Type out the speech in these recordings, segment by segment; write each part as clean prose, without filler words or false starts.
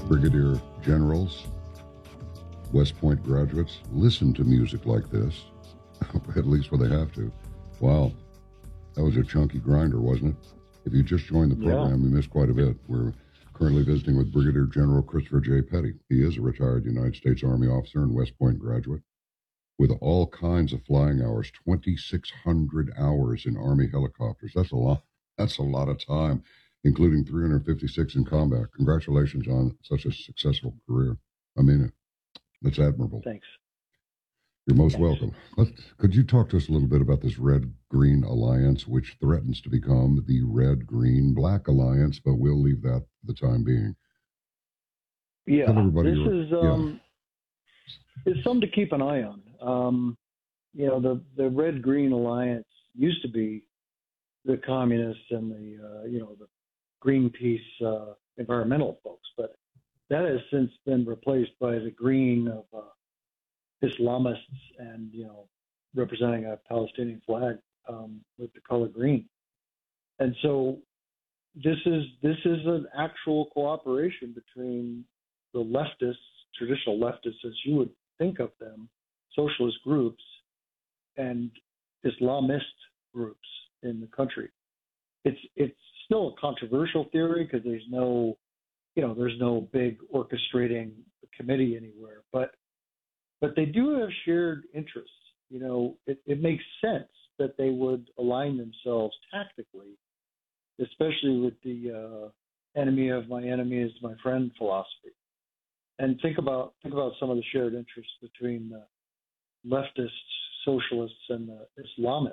brigadier generals, West Point graduates, listen to music like this, at least when they have to. Wow, that was a chunky grinder, wasn't it? If you just joined the program, you missed quite a bit. We're currently visiting with Brigadier General Christopher J. Petty. He is a retired United States Army officer and West Point graduate with all kinds of flying hours, 2,600 hours in Army helicopters. That's a lot. That's a lot of time, including 356 in combat. Congratulations on such a successful career. I mean it. That's admirable. Thanks. You're most welcome. Could you talk to us a little bit about this Red-Green Alliance, which threatens to become the Red-Green-Black Alliance, but we'll leave that for the time being. Yeah, it's something to keep an eye on. The Red-Green Alliance used to be the communists and the Greenpeace environmental folks, but that has since been replaced by the green of Islamists and, representing a Palestinian flag with the color green. And so this is an actual cooperation between the leftists, traditional leftists as you would think of them, socialist groups, and Islamist groups in the country. It's still a controversial theory because there's no big orchestrating committee anywhere, but they do have shared interests. It makes sense that they would align themselves tactically, especially with the enemy of my enemy is my friend philosophy. And think about some of the shared interests between the leftists, socialists, and the Islamists.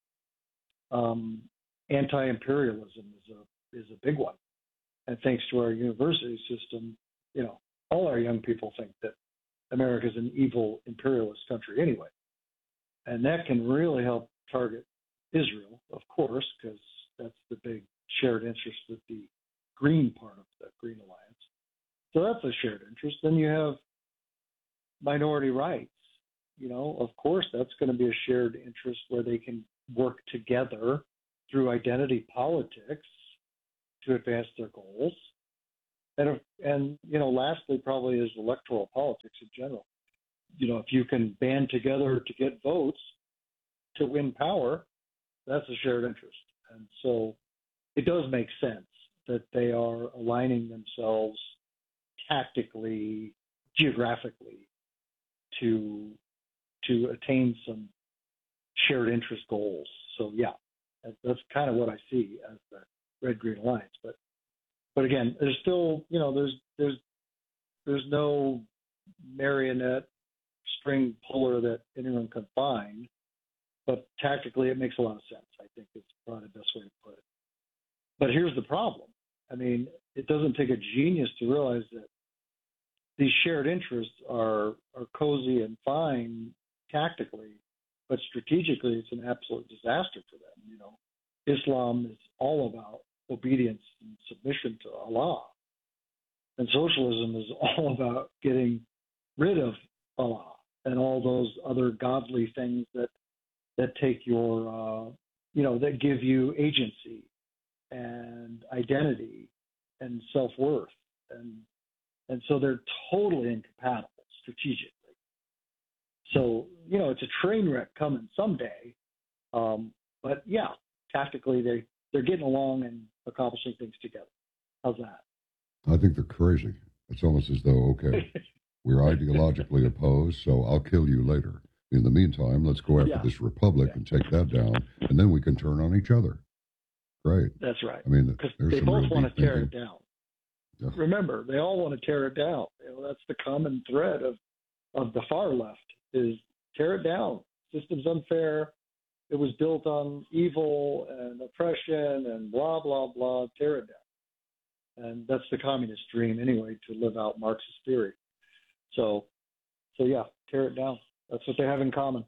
Anti-imperialism is a big one, and thanks to our university system, all our young people think that America is an evil imperialist country anyway, and that can really help target Israel, of course, because that's the big shared interest with the green part of the Green Alliance. So that's a shared interest. Then you have minority rights. Of course, that's going to be a shared interest where they can work together through identity politics to advance their goals. And lastly, probably is electoral politics in general. If you can band together to get votes to win power, that's a shared interest. And so it does make sense that they are aligning themselves tactically, geographically, to attain some shared interest goals. So yeah, that's kind of what I see as the Red-Green Alliance. But again, there's still, there's no marionette string puller that anyone can find. But tactically, it makes a lot of sense. I think it's probably the best way to put it. But here's the problem. I mean, it doesn't take a genius to realize that these shared interests are cozy and fine tactically, but strategically, it's an absolute disaster for them. Islam is all about obedience and submission to Allah, and socialism is all about getting rid of Allah and all those other godly things that take your, that give you agency and identity and self-worth, and so they're totally incompatible strategically. So it's a train wreck coming someday, but yeah, tactically they're getting along and accomplishing things together. How's that? I think they're crazy. It's almost as though, okay, we're ideologically opposed, so I'll kill you later. In the meantime, let's go after this republic and take that down, and then we can turn on each other. Great. That's right. I mean, because they both want to tear it down. Yeah. Remember, they all want to tear it down. That's the common thread of the far left is tear it down. System's unfair. It was built on evil and oppression and blah, blah, blah. Tear it down. And that's the communist dream anyway, to live out Marxist theory. So yeah, tear it down. That's what they have in common.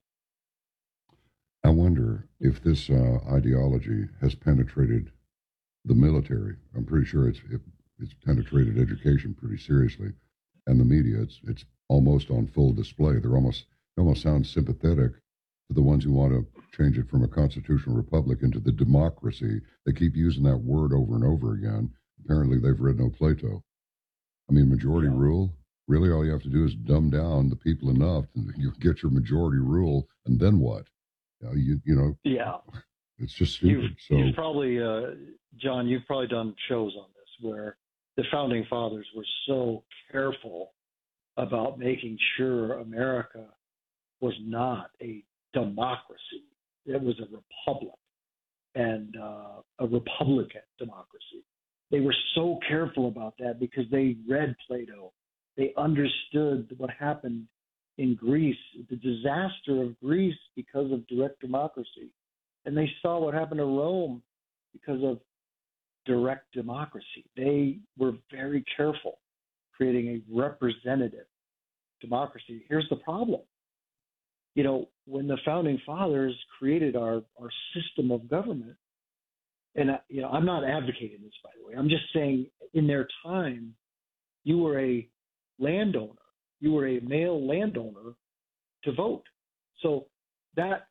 I wonder if this ideology has penetrated the military. I'm pretty sure it's penetrated education pretty seriously, and the media. It's almost on full display. They almost sound sympathetic to the ones who want to change it from a constitutional republic into the democracy. They keep using that word over and over again. Apparently, they've read no Plato. I mean, majority Yeah. rule. Really, all you have to do is dumb down the people enough, and you get your majority rule, and then what? Yeah. It's just You've stupid. you've So probably John, you've probably done shows on this where the founding fathers were so careful about making sure America was not a democracy. It was a republic and a republican democracy. They were so careful about that because they read Plato. They understood what happened in Greece, the disaster of Greece because of direct democracy. And they saw what happened to Rome because of direct democracy. They were very careful creating a representative democracy. Here's the problem. When the founding fathers created our system of government, and I'm not advocating this, by the way. I'm just saying, in their time, you were a landowner, you were a male landowner to vote. So that,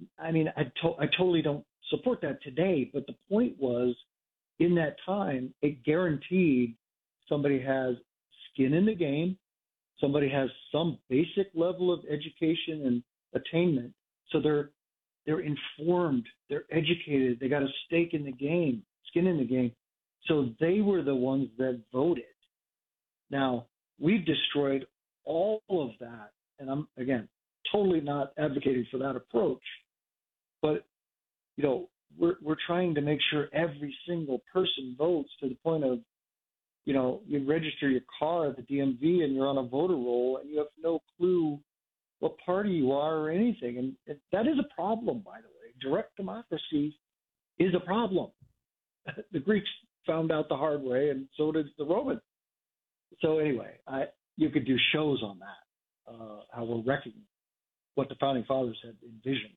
I totally don't support that today. But the point was, in that time, it guaranteed somebody has skin in the game, somebody has some basic level of education and attainment, so they're informed, they're educated, they got a stake in the game, skin in the game. So they were the ones that voted. Now, we've destroyed all of that. And I'm, again, totally not advocating for that approach. But, we're trying to make sure every single person votes, to the point of, you register your car at the DMV and you're on a voter roll and you have no clue what party you are or anything. And that is a problem, by the way. Direct democracy is a problem. The Greeks found out the hard way, and so did the Romans. So anyway, you could do shows on that, how we're wrecking what the founding fathers had envisioned.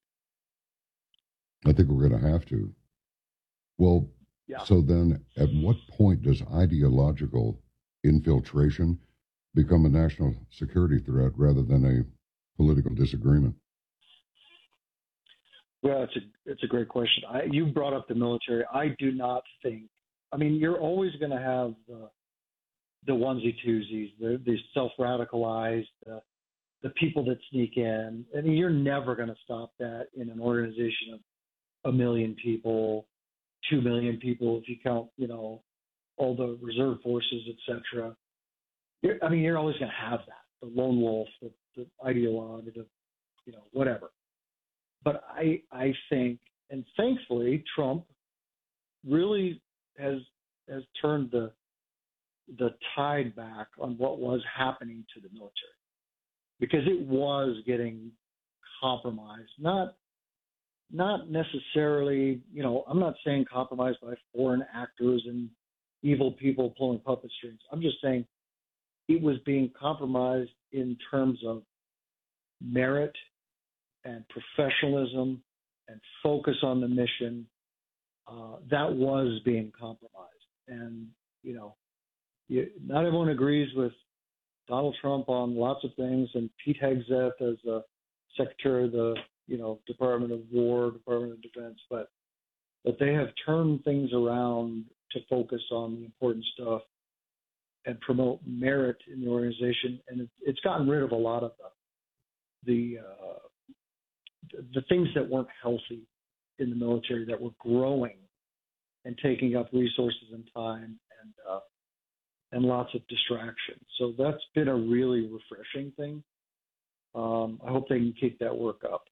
I think we're going to have to. Well, Yeah. so then at what point does ideological infiltration become a national security threat rather than a political disagreement? Well, it's a great question. You brought up the military. I do not think. I mean, you're always going to have the onesie twosies, the self-radicalized, the people that sneak in. I mean, you're never going to stop that in an organization of 1 million people, 2 million people, if you count, all the reserve forces, etc. You're always going to have that, the lone wolf, the ideologue, whatever. But I think, and thankfully, Trump really has turned the tide back on what was happening to the military, because it was getting compromised. Not necessarily, I'm not saying compromised by foreign actors and evil people pulling puppet strings. I'm just saying it was being compromised in terms of merit and professionalism and focus on the mission. That was being compromised. And, not everyone agrees with Donald Trump on lots of things, and Pete Hegseth as Secretary of the, Department of War, Department of Defense, but they have turned things around to focus on the important stuff and promote merit in the organization. And it's gotten rid of a lot of the things that weren't healthy in the military, that were growing and taking up resources and time and lots of distraction. So that's been a really refreshing thing. I hope they can keep that work up.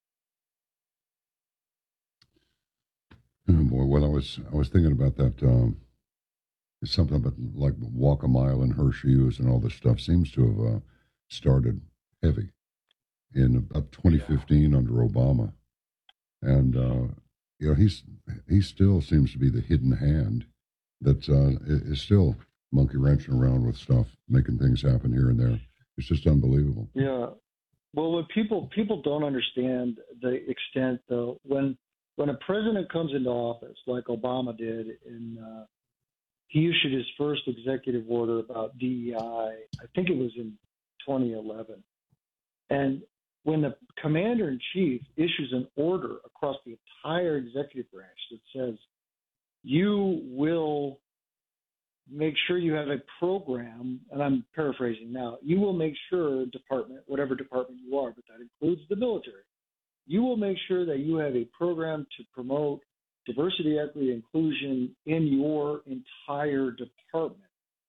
Oh boy, well, I was thinking about that. It's something about like walk a mile in her shoes and all this stuff seems to have started heavy in about 2015 under Obama, and he still seems to be the hidden hand that is still monkey wrenching around with stuff, making things happen here and there. It's just unbelievable. Yeah. Well, what people don't understand the extent, though, when a president comes into office, like Obama did, he issued his first executive order about DEI. I think it was in 2011, and when the commander in chief issues an order across the entire executive branch that says you will make sure you have a program, and I'm paraphrasing now, you will make sure department, whatever department you are, but that includes the military, you will make sure that you have a program to promote diversity, equity, inclusion in your entire department.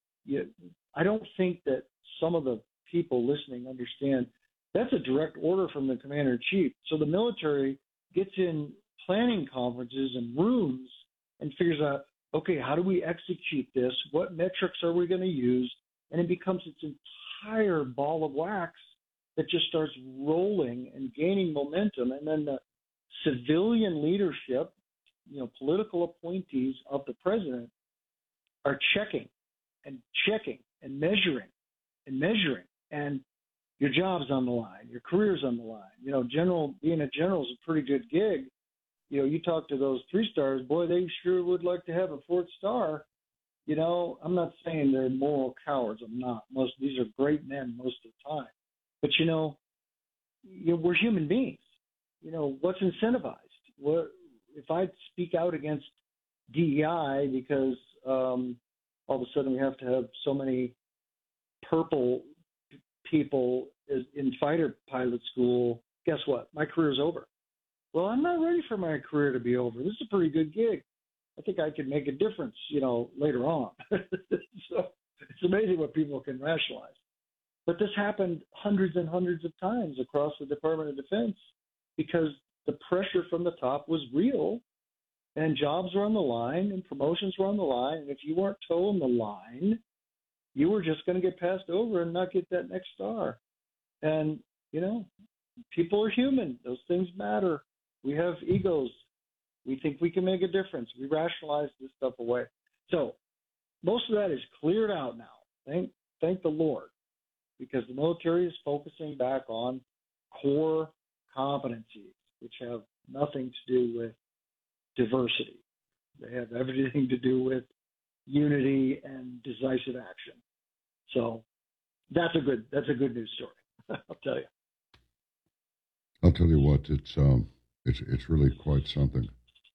I don't think that some of the people listening understand that's a direct order from the commander in chief. So the military gets in planning conferences and rooms and figures out, okay, how do we execute this? What metrics are we going to use? And it becomes its entire ball of wax that just starts rolling and gaining momentum. And then the civilian leadership, political appointees of the president are checking and measuring. And your job's on the line, your career's on the line. Being a general is a pretty good gig. You talk to those 3 stars, boy, they sure would like to have a 4th star. I'm not saying they're moral cowards. I'm not. These are great men most of the time. But, we're human beings. What's incentivized? If I speak out against DEI because all of a sudden we have to have so many purple people in fighter pilot school, guess what? My career's over. Well, I'm not ready for my career to be over. This is a pretty good gig. I think I could make a difference, later on. So it's amazing what people can rationalize. But this happened hundreds and hundreds of times across the Department of Defense because the pressure from the top was real and jobs were on the line and promotions were on the line. And if you weren't toeing the line, you were just going to get passed over and not get that next star. And, people are human. Those things matter. We have egos. We think we can make a difference. We rationalize this stuff away. So most of that is cleared out now. Thank the Lord, because the military is focusing back on core competencies, which have nothing to do with diversity. They have everything to do with unity and decisive action. So that's a good news story. I'll tell you. I'll tell you what, it's really quite something.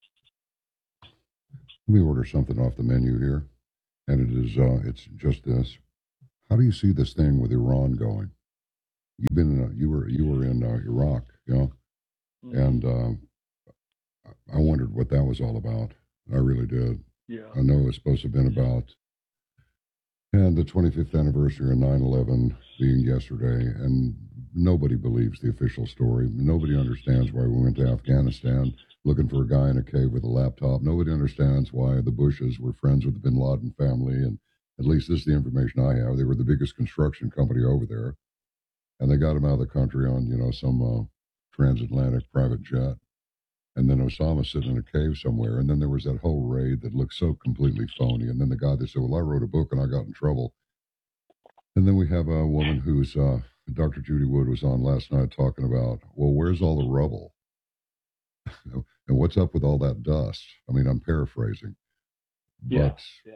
Let me order something off the menu here, and it's just this. How do you see this thing with Iran going? You were in Iraq, Mm-hmm. and I wondered what that was all about. I really did. Yeah. I know it was supposed to have been about the 25th anniversary of 9/11 being yesterday, and nobody believes the official story. Nobody understands why we went to Afghanistan looking for a guy in a cave with a laptop. Nobody understands why the Bushes were friends with the Bin Laden family, and at least this is the information I have. They were the biggest construction company over there, and they got him out of the country on, some transatlantic private jet. And then Osama sitting in a cave somewhere. And then there was that whole raid that looked so completely phony. And then the guy that said, well, I wrote a book and I got in trouble. And then we have a woman who's, Dr. Judy Wood was on last night talking about, well, where's all the rubble? And what's up with all that dust? I mean, I'm paraphrasing. But yeah.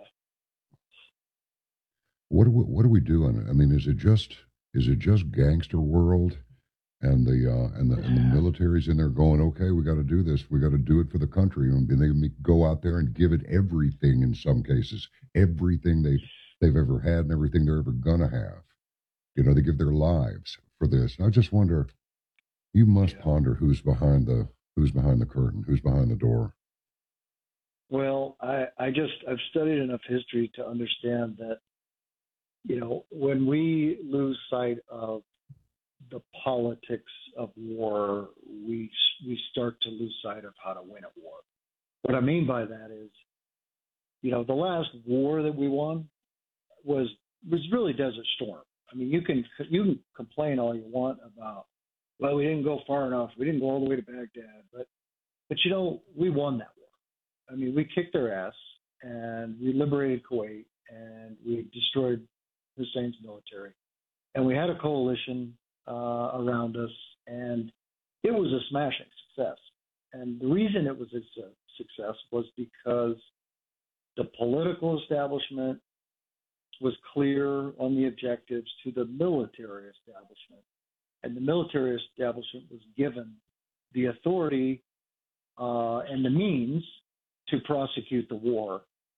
What are we doing? I mean, is it just gangster world? And the military's in there going, okay, we got to do this. We got to do it for the country. And they go out there and give it everything in some cases, everything they've ever had and everything they're ever gonna have. They give their lives for this. And I just wonder, you must ponder who's behind the curtain, who's behind the door. Well, I've studied enough history to understand that, when we lose sight of the politics of war, we start to lose sight of how to win a war. What I mean by that is, the last war that we won was really Desert Storm. I mean, you can complain all you want about, well, we didn't go far enough, we didn't go all the way to Baghdad, but we won that war. I mean, we kicked their ass and we liberated Kuwait and we destroyed Hussein's military, and we had a coalition around us, and it was a smashing success. And the reason it was a success was because the political establishment was clear on the objectives to the military establishment, and the military establishment was given the authority and the means to prosecute the war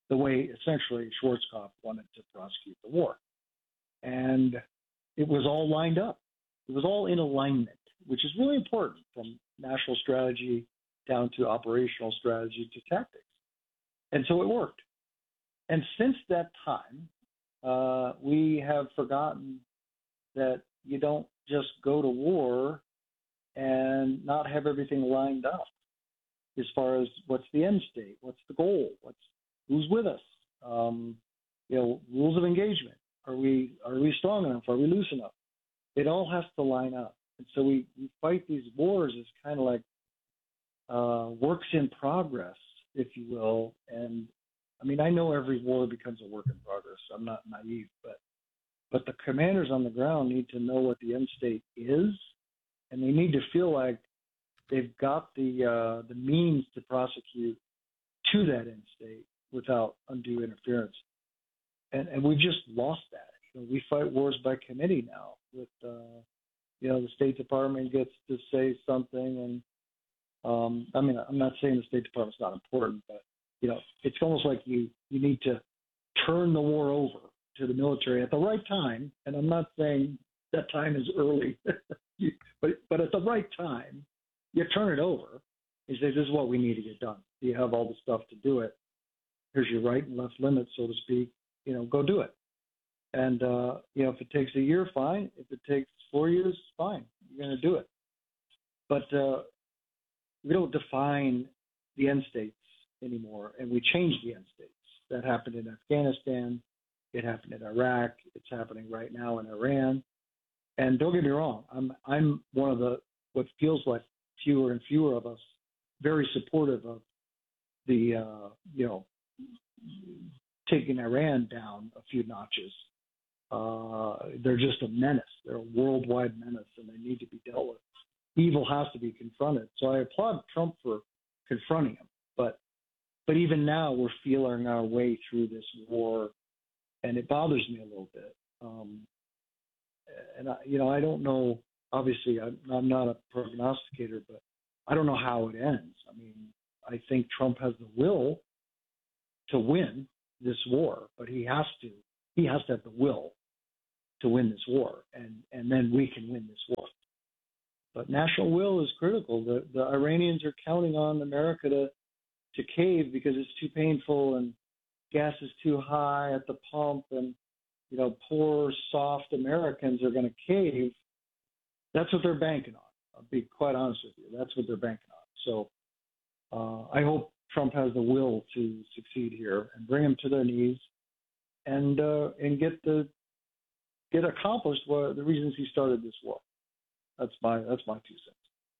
the way essentially Schwarzkopf wanted to prosecute the war. And it was all lined up. It was all in alignment, which is really important, from national strategy down to operational strategy to tactics. And so it worked. And since that time, we have forgotten that you don't just go to war and not have everything lined up as far as what's the end state, what's the goal, who's with us, rules of engagement. Are we strong enough? Are we loose enough? It all has to line up. And so we fight these wars as kind of like works in progress, if you will. And I mean, I know every war becomes a work in progress. I'm not naive, but the commanders on the ground need to know what the end state is, and they need to feel like they've got the means to prosecute to that end state without undue interference. And we've just lost that. We fight wars by committee now. With the State Department gets to say something, and I mean, I'm not saying the State Department's not important, but it's almost like you need to turn the war over to the military at the right time. And I'm not saying that time is early, but at the right time, you turn it over and say, this is what we need to get done. You have all the stuff to do it. Here's your right and left limit, so to speak. Go do it. And, if it takes a year, fine. If it takes 4 years, fine. You're going to do it. But we don't define the end states anymore, and we change the end states. That happened in Afghanistan. It happened in Iraq. It's happening right now in Iran. And don't get me wrong, I'm one of the what feels like fewer and fewer of us very supportive of the taking Iran down a few notches. They're just a menace. They're a worldwide menace, and they need to be dealt with. Evil has to be confronted. So I applaud Trump for confronting him. But even now, we're feeling our way through this war, and it bothers me a little bit. And I don't know. Obviously, I'm not a prognosticator, but I don't know how it ends. I mean, I think Trump has the will to win this war, but he has to have the will to win this war, and then we can win this war. But national will is critical. The Iranians are counting on America to cave because it's too painful and gas is too high at the pump, and poor soft Americans are going to cave. That's what they're banking on. I'll be quite honest with you. That's what they're banking on. So I hope Trump has the will to succeed here and bring them to their knees and get accomplished the reasons he started this war. That's my 2 cents.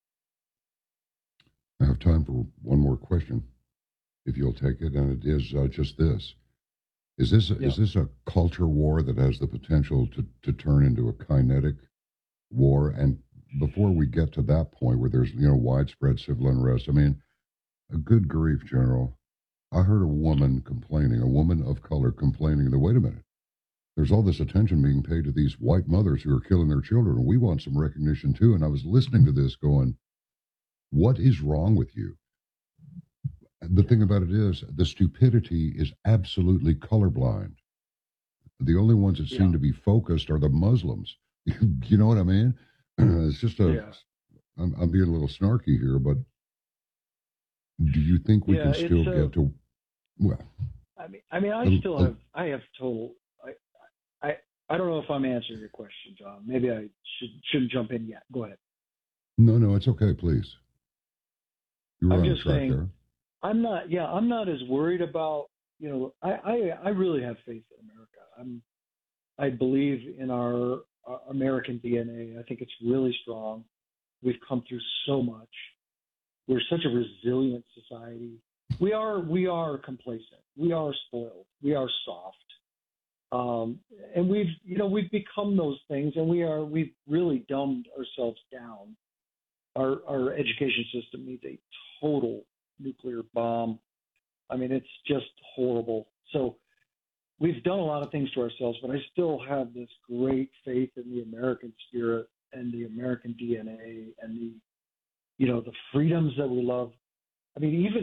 I have time for one more question, if you'll take it, and it is just this. Is this a culture war that has the potential to turn into a kinetic war? And before we get to that point where there's widespread civil unrest, I mean, a good grief, General. I heard a woman of color complaining that, wait a minute, there's all this attention being paid to these white mothers who are killing their children, and we want some recognition too. And I was listening to this going, what is wrong with you? The thing about it is, the stupidity is absolutely colorblind. The only ones that seem to be focused are the Muslims. You know what I mean? It's just I'm being a little snarky here, but do you think we can still get to? Well, I have total. I don't know if I'm answering your question, John. Maybe I shouldn't jump in yet. Go ahead. No, it's okay. Please. I'm just saying. I'm not as worried about. I really have faith in America. I believe in our American DNA. I think it's really strong. We've come through so much. We're such a resilient society. We are complacent. We are spoiled. We are soft. And we've become those things, and we've really dumbed ourselves down. Our education system needs a total nuclear bomb. I mean, it's just horrible. So we've done a lot of things to ourselves, but I still have this great faith in the American spirit and the American DNA and the freedoms that we love. I mean,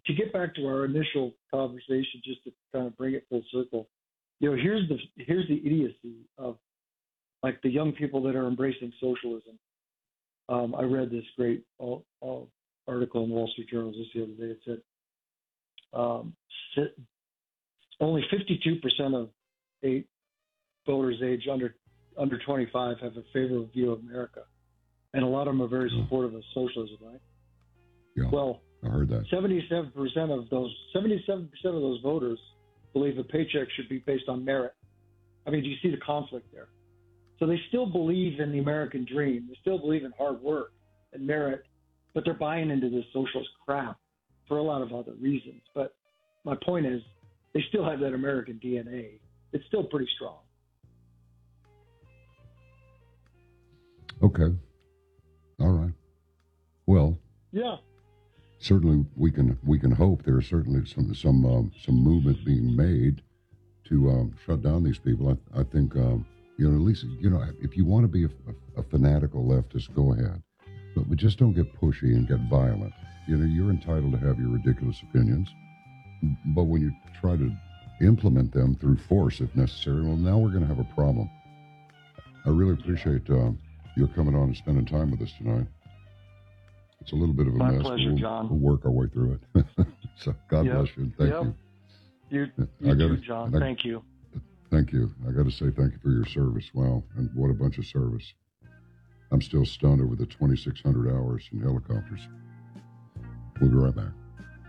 to get back to our initial conversation, just to kind of bring it full circle, here's the idiocy of like the young people that are embracing socialism. I read this great article in the Wall Street Journal just the other day. It said only 52% of voters age under 25 have a favorable view of America, and a lot of them are very supportive of socialism, right? Yeah, well, I heard that. 77% of those voters believe a paycheck should be based on merit. I mean, do you see the conflict there? So they still believe in the American dream. They still believe in hard work and merit, but they're buying into this socialist crap for a lot of other reasons. But my point is, they still have that American DNA. It's still pretty strong. Okay. All right. Well. Yeah. Certainly, we can hope there's certainly some movement being made to shut down these people. I think at least if you want to be a fanatical leftist, go ahead, but we just don't get pushy and get violent. You're entitled to have your ridiculous opinions, but when you try to implement them through force if necessary, well, now we're going to have a problem. I really appreciate you coming on and spending time with us tonight. It's a little bit of a mess. My pleasure, John. We'll work our way through it. So God bless you. Thank you. You too, John. Thank you. Thank you. I got to say thank you for your service. Wow, and what a bunch of service. I'm still stunned over the 2,600 hours in helicopters. We'll be right back.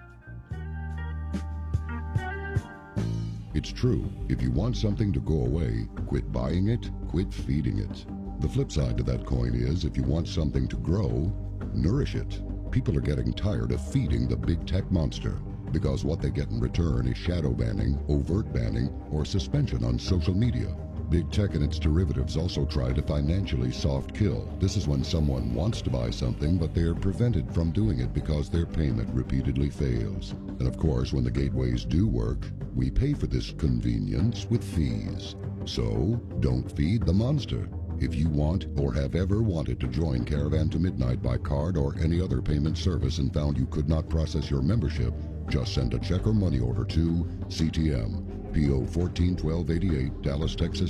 It's true. If you want something to go away, quit buying it, quit feeding it. The flip side to that coin is if you want something to grow, nourish it. People are getting tired of feeding the big tech monster because what they get in return is shadow banning, overt banning, or suspension on social media. Big tech and its derivatives also try to financially soft kill. This is when someone wants to buy something, but they're prevented from doing it because their payment repeatedly fails. And of course, when the gateways do work, we pay for this convenience with fees. So, don't feed the monster. If you want or have ever wanted to join Caravan to Midnight by card or any other payment service and found you could not process your membership, just send a check or money order to CTM, P.O. 141288, Dallas, Texas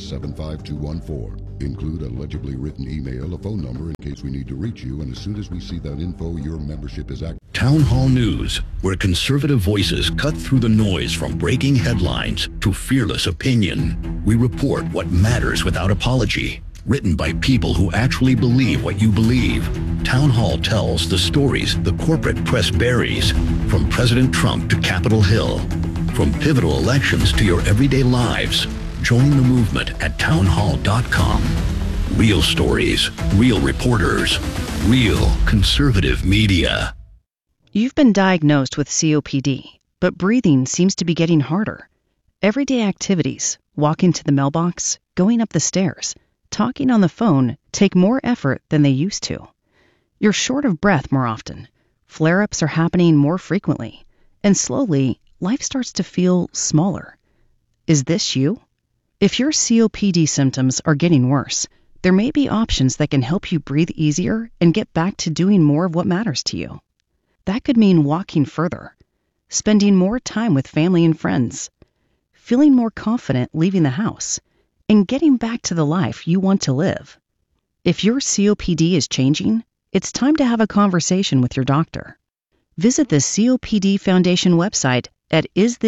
75214. Include a legibly written email, a phone number in case we need to reach you, and as soon as we see that info, your membership is active. Town Hall News, where conservative voices cut through the noise from breaking headlines to fearless opinion. We report what matters without apology. Written by people who actually believe what you believe. Town Hall tells the stories the corporate press buries, from President Trump to Capitol Hill, from pivotal elections to your everyday lives. Join the movement at townhall.com. Real stories, real reporters, real conservative media. You've been diagnosed with COPD, but breathing seems to be getting harder. Everyday activities, walking to the mailbox, going up the stairs, talking on the phone take more effort than they used to. You're short of breath more often. Flare-ups are happening more frequently. And slowly, life starts to feel smaller. Is this you? If your COPD symptoms are getting worse, there may be options that can help you breathe easier and get back to doing more of what matters to you. That could mean walking further, spending more time with family and friends, feeling more confident leaving the house, and getting back to the life you want to live. If your COPD is changing, it's time to have a conversation with your doctor. Visit the COPD Foundation website at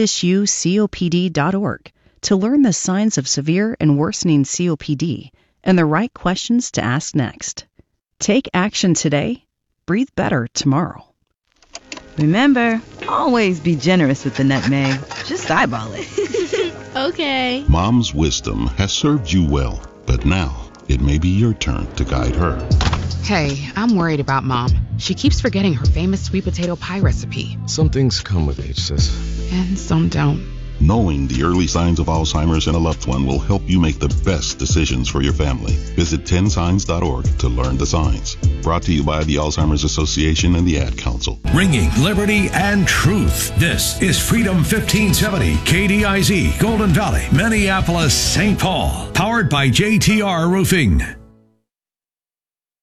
isthisyoucopd.org to learn the signs of severe and worsening COPD and the right questions to ask next. Take action today. Breathe better tomorrow. Remember, always be generous with the nutmeg. Just eyeball it. Okay. Mom's wisdom has served you well, but now it may be your turn to guide her. Hey, I'm worried about Mom. She keeps forgetting her famous sweet potato pie recipe. Some things come with age, sis. And some don't. Knowing the early signs of Alzheimer's in a loved one will help you make the best decisions for your family. Visit 10signs.org to learn the signs. Brought to you by the Alzheimer's Association and the Ad Council. Ringing liberty and truth. This is Freedom 1570, KDIZ, Golden Valley, Minneapolis, St. Paul. Powered by JTR Roofing.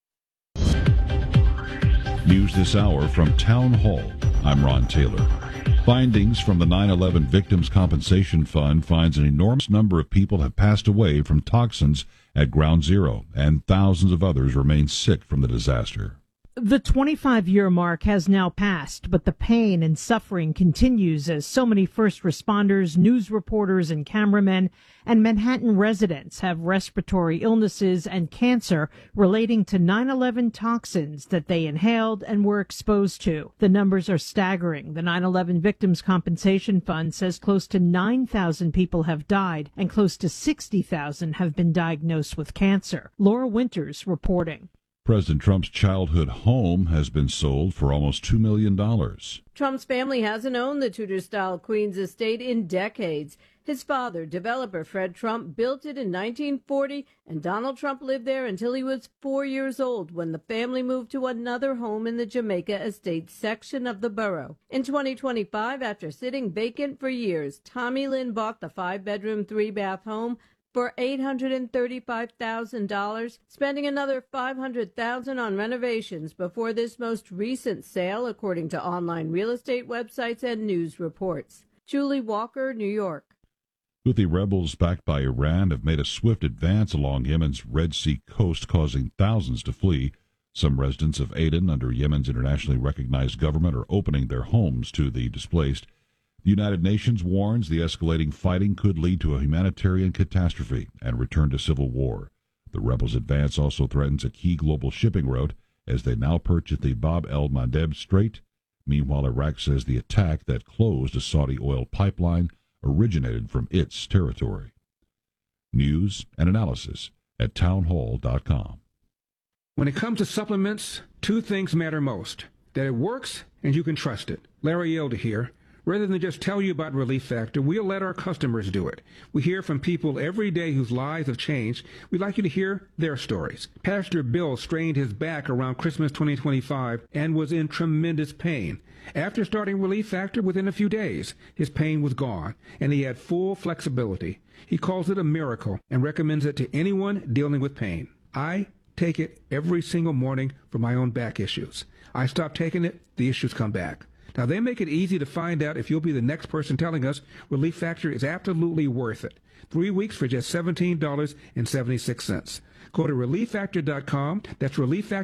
News this hour from Town Hall. I'm Ron Taylor. Findings from the 9/11 Victims Compensation Fund finds an enormous number of people have passed away from toxins at Ground Zero, and thousands of others remain sick from the disaster. The 25-year mark has now passed, but the pain and suffering continues as so many first responders, news reporters, and cameramen and Manhattan residents have respiratory illnesses and cancer relating to 9/11 toxins that they inhaled and were exposed to. The numbers are staggering. The 9/11 Victims Compensation Fund says close to 9,000 people have died and close to 60,000 have been diagnosed with cancer. Laura Winters reporting. President Trump's childhood home has been sold for almost $2 million. Trump's family hasn't owned the Tudor-style Queens estate in decades. His father, developer Fred Trump, built it in 1940, and Donald Trump lived there until he was 4 years old when the family moved to another home in the Jamaica Estate section of the borough. In 2025, after sitting vacant for years, Tommy Lynn bought the 5-bedroom, 3-bath home for $835,000, spending another $500,000 on renovations before this most recent sale, according to online real estate websites and news reports. Julie Walker, New York. Houthi rebels backed by Iran have made a swift advance along Yemen's Red Sea coast, causing thousands to flee. Some residents of Aden, under Yemen's internationally recognized government, are opening their homes to the displaced. The United Nations warns the escalating fighting could lead to a humanitarian catastrophe and return to civil war. The rebels' advance also threatens a key global shipping route as they now perch at the Bab el-Mandeb Strait. Meanwhile, Iraq says the attack that closed a Saudi oil pipeline originated from its territory. News and analysis at townhall.com. When it comes to supplements, two things matter most: that it works and you can trust it. Larry Elder here. Rather than just tell you about Relief Factor, we'll let our customers do it. We hear from people every day whose lives have changed. We'd like you to hear their stories. Pastor Bill strained his back around Christmas 2025 and was in tremendous pain. After starting Relief Factor, within a few days, his pain was gone, and he had full flexibility. He calls it a miracle and recommends it to anyone dealing with pain. I take it every single morning for my own back issues. I stop taking it, the issues come back. Now, they make it easy to find out if you'll be the next person telling us Relief Factor is absolutely worth it. 3 weeks for just $17.76. Go to ReliefFactor.com. That's ReliefFactor.